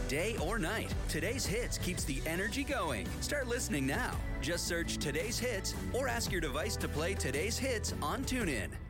Day or night, Today's Hits keeps the energy going. Start listening now. Just search Today's Hits or ask your device to play Today's Hits on TuneIn.